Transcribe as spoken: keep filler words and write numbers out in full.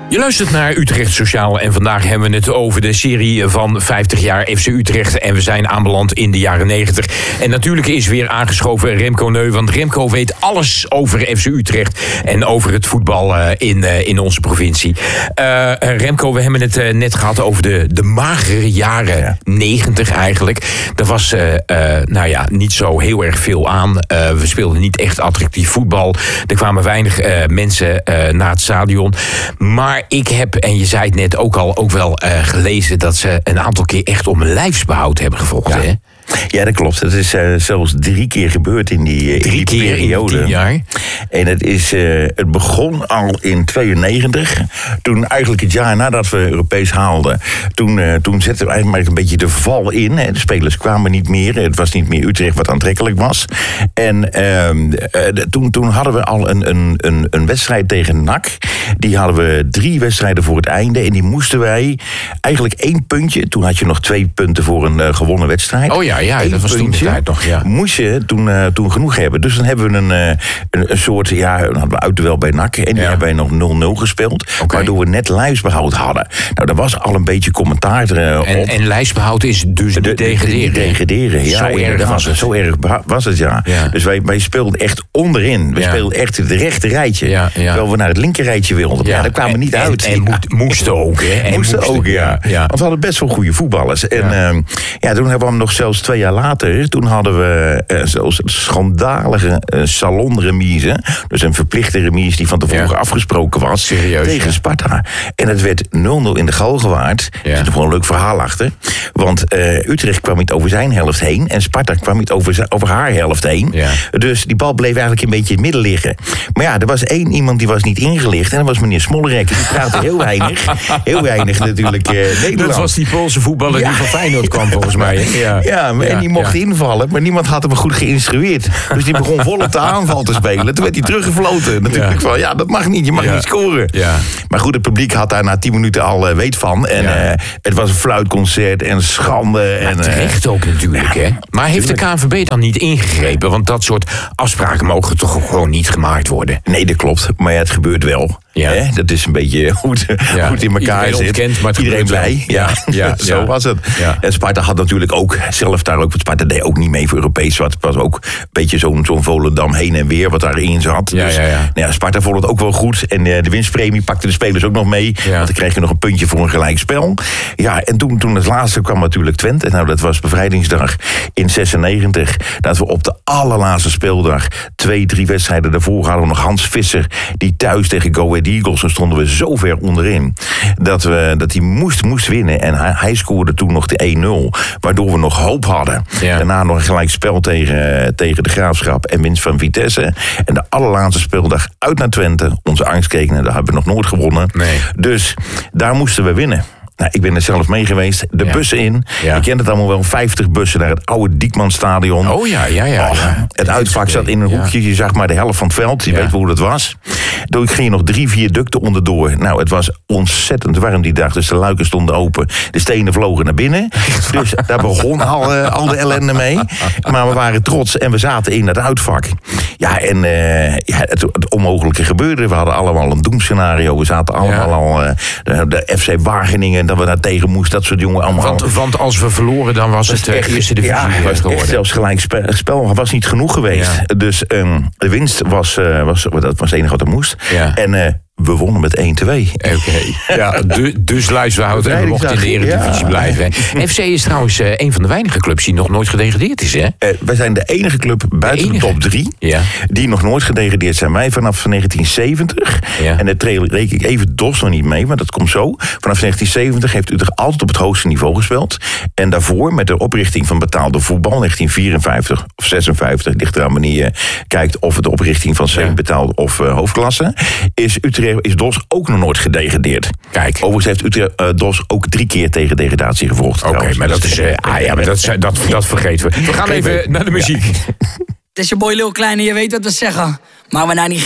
Je luistert naar Utrecht Sociaal en vandaag hebben we het over de serie van vijftig jaar F C Utrecht. En we zijn aanbeland in de jaren negentig. En natuurlijk is weer aangeschoven Remco Neu, want Remco weet alles over F C Utrecht en over het voetbal in, in onze provincie. Uh, Remco, we hebben het net gehad over de, de magere jaren negentig eigenlijk. Er was uh, uh, nou ja, niet zo heel erg veel aan. Uh, we speelden niet echt attractief voetbal. Er kwamen weinig uh, mensen uh, naar het stadion. Maar ik heb, en je zei het net ook al, ook wel uh, gelezen dat ze een aantal keer echt om lijfsbehoud hebben gevochten. Ja. Hè? Ja, dat klopt. Dat is uh, zelfs drie keer gebeurd in die, uh, drie in die keer periode. In tien jaar. En het, is, uh, het begon al in tweeënnegentig. Toen eigenlijk het jaar nadat we Europees haalden. Toen, uh, toen zetten we eigenlijk een beetje de val in. Hè. De spelers kwamen niet meer. Het was niet meer Utrecht wat aantrekkelijk was. En uh, uh, toen, toen hadden we al een, een, een, een wedstrijd tegen N A C. Die hadden we drie wedstrijden voor het einde. En die moesten wij eigenlijk één puntje. Toen had je nog twee punten voor een uh, gewonnen wedstrijd. Oh ja. Ja, dat was toen de tijd nog, ja. Moest je toen, uh, toen genoeg hebben. Dus dan hebben we een, uh, een, een soort, ja, dan hadden we uitduel bij N A C. En die ja. hebben wij nog nul nul gespeeld. Okay. Waardoor we net lijfsbehoud hadden. Nou, daar was al een beetje commentaar uh, en, op. En lijfsbehoud is dus de, niet degraderen. De, degraderen, ja. Zo erg was het. Zo erg was het, ja. ja. Dus wij, wij speelden echt onderin. We ja. speelden echt het rechte rijtje. Ja, ja. Terwijl we naar het linker rijtje wilden. Ja, ja daar kwamen we niet en, uit. En, en ja. moesten ook, hè. En moesten, moesten ook, ja. ja. Want we hadden best wel goede voetballers. En ja. Uh, ja, toen hebben we hem nog zelfs twee jaar later. Toen hadden we uh, zelfs een schandalige uh, salonremise. Dus een verplichte remise die van tevoren ja. afgesproken was. Serieus, tegen ja. Sparta. En het werd nul nul in de Galgenwaard. Ja. Er zit nog wel een leuk verhaal achter. Want uh, Utrecht kwam niet over zijn helft heen. En Sparta kwam niet over, over haar helft heen. Ja. Dus die bal bleef eigenlijk een beetje in het midden liggen. Maar ja, er was één iemand die was niet ingelicht. En dat was meneer Smollerek. Die praatte heel weinig. Heel weinig natuurlijk uh, Nederlands. Dat was die Poolse voetballer ja. die van Feyenoord kwam volgens mij. Ja, ja, maar, ja en die mocht ja. invallen. Maar niemand had hem goed geïnstrueerd. Dus die begon vol op de aanval te spelen. Toen werd hij teruggefloten. Natuurlijk ja. van, ja, dat mag niet. Je mag ja. niet scoren. Ja. Maar goed, het publiek had daar na tien minuten al uh, weet van. En ja. uh, het was een fluitconcert en schande. Ja, en, terecht uh, ook natuurlijk, ja. hè. Maar heeft de K N V B dan niet ingegrepen? Want dat soort afspraken mogen toch gewoon niet gemaakt worden? Nee, dat klopt. Maar ja, het gebeurt wel. Ja. Hè? Dat is een beetje goed, ja. goed in elkaar Iedereen zit. Ontkent, maar Iedereen blij. Ja. Ja. Ja. Zo ja. was het. Ja. En Sparta had natuurlijk ook zelf daar ook. Sparta deed ook niet mee voor Europees. Het was ook een beetje zo'n, zo'n Volendam heen en weer wat daarin zat. Ja, dus ja, ja. Nou ja, Sparta vond het ook wel goed. En uh, de winstpremie pakte de spelers ook nog mee. Ja. Want dan kreeg je nog een puntje voor een gelijk spel. Ja, en toen, toen het laatste kwam natuurlijk Twente. Nou, dat was bevrijdingsdag in zesennegentig. Dat we op de allerlaatste speeldag twee, drie wedstrijden daarvoor hadden we nog Hans Visser. Die thuis tegen Go Ahead Eagles. Dan stonden we zo ver onderin. Dat we dat hij moest, moest winnen. En hij, hij scoorde toen nog de één nul. Waardoor we nog hoop hadden. Ja. Daarna nog een gelijk spel tegen, tegen de Graafschap. En winst van Vitesse. En de allerlaatste speeldag uit naar Twente. Onze angstkekenen, daar hebben we nog nooit gewonnen. Nee. Dus daar moesten we winnen. Nou, ik ben er zelf mee geweest. De ja. bussen in. Ja. Je kent het allemaal wel. vijftig bussen naar het oude Diekmanstadion. Oh ja, ja, ja. Oh, ja. Het uitvak zat in een ja. hoekje. Je zag maar de helft van het veld. Je ja. weet hoe dat was. Toen ging je nog drie, vier ducten onderdoor. Nou, het was ontzettend warm die dag. Dus de luiken stonden open. De stenen vlogen naar binnen. Dus daar begon al, uh, al de ellende mee. Maar we waren trots en we zaten in dat uitvak. Ja, en uh, ja, het, het onmogelijke gebeurde. We hadden allemaal een doemscenario. We zaten allemaal ja. al... Uh, de, de F C Wageningen... dat we daar tegen moesten, dat soort jongen allemaal... Want, want als we verloren, dan was het de eerste divisie ja, geworden. Ja, echt zelfs gelijk spel, spel was niet genoeg geweest. Ja. Dus um, de winst was, uh, was, dat was het enige wat er moest. Ja. En uh, we wonnen met één twee. Oké, okay. ja, du, dus luisterhouden en we mochten in de Eredivisie ja. blijven. F C is trouwens uh, een van de weinige clubs die nog nooit gedegradeerd is, hè? Uh, wij zijn de enige club buiten de, enige. de top drie... Ja. die nog nooit gedegradeerd zijn. Wij vanaf negentien zeventig. Ja. En daar reken ik even D O S nog niet mee, maar dat komt zo. Vanaf negentien zeventig heeft Utrecht altijd op het hoogste niveau gespeeld. En daarvoor, met de oprichting van betaalde voetbal... negentien vierenvijftig of zesenvijftig, ligt eraan wanneer je kijkt... of het de oprichting van semi-betaald of uh, hoofdklasse... is Utrecht is D O S ook nog nooit gedegradeerd. Kijk. Overigens heeft Utrecht uh, D O S ook drie keer tegen degradatie gevochten. Oké, okay, maar dat is... Uh, ah, ja, maar dat, dat, dat vergeten we. We gaan even naar de muziek. Het is je boy Lil Kleine, je weet wat we zeggen. Maar we naar die